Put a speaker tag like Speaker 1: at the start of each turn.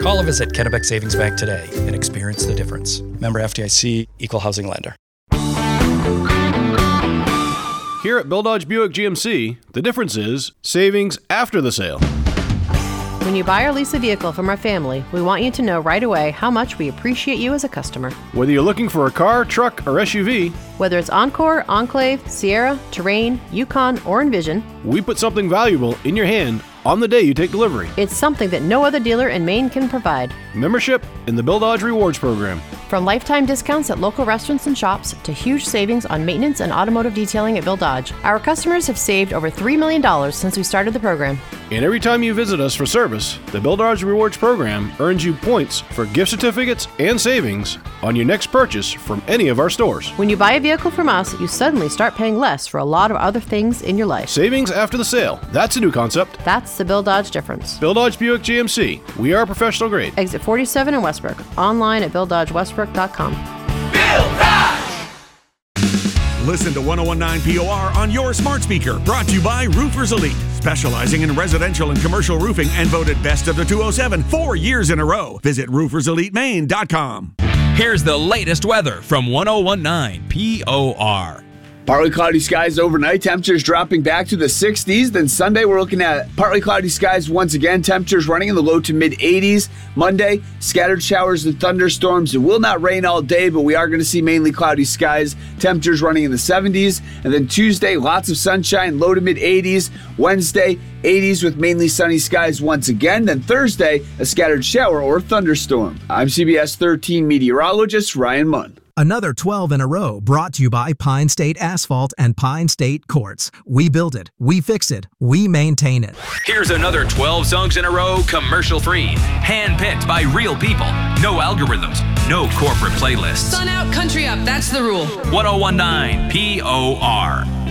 Speaker 1: Call or visit Kennebec Savings Bank today and experience the difference. Member FDIC, Equal Housing Lender.
Speaker 2: Here at Bill Dodge Buick GMC, the difference is savings after the sale.
Speaker 3: When you buy or lease a vehicle from our family, we want you to know right away how much we appreciate you as a customer.
Speaker 2: Whether you're looking for a car, truck, or SUV,
Speaker 3: whether it's Encore, Enclave, Sierra, Terrain, Yukon, or Envision,
Speaker 2: we put something valuable in your hand on the day you take delivery.
Speaker 3: It's something that no other dealer in Maine can provide.
Speaker 2: Membership in the Bill Dodge Rewards Program.
Speaker 3: From lifetime discounts at local restaurants and shops to huge savings on maintenance and automotive detailing at Bill Dodge, our customers have saved over $3 million since we started the program.
Speaker 2: And every time you visit us for service, the Bill Dodge Rewards Program earns you points for gift certificates and savings on your next purchase from any of our stores.
Speaker 3: When you buy a vehicle from us, you suddenly start paying less for a lot of other things in your life.
Speaker 2: Savings after the sale. That's a new concept.
Speaker 3: That's the Bill Dodge difference.
Speaker 2: Bill Dodge Buick GMC. We are professional grade.
Speaker 3: Exit 47 in Westbrook. Online at BillDodgeWestbrook.com.
Speaker 4: Bill Dodge! Listen to 101.9 POR on your smart speaker. Brought to you by Roofers Elite, specializing in residential and commercial roofing and voted best of the 207 4 years in a row. Visit rooferselitemaine.com.
Speaker 5: Here's the latest weather from 101.9 POR.
Speaker 6: Partly cloudy skies overnight, temperatures dropping back to the 60s. Then Sunday, we're looking at partly cloudy skies once again, temperatures running in the low to mid 80s. Monday, scattered showers and thunderstorms. It will not rain all day, but we are going to see mainly cloudy skies, temperatures running in the 70s. And then Tuesday, lots of sunshine, low to mid 80s. Wednesday, 80s with mainly sunny skies once again. Then Thursday, a scattered shower or thunderstorm. I'm CBS 13 meteorologist Ryan Munn.
Speaker 7: Another 12 in a row brought to you by Pine State Asphalt and Pine State Quartz. We build it, we fix it, we maintain it.
Speaker 5: Here's another 12 songs in a row, commercial-free, hand-picked by real people. No algorithms, no corporate playlists.
Speaker 8: Sun out, country up, that's the rule.
Speaker 5: 101.9 POR.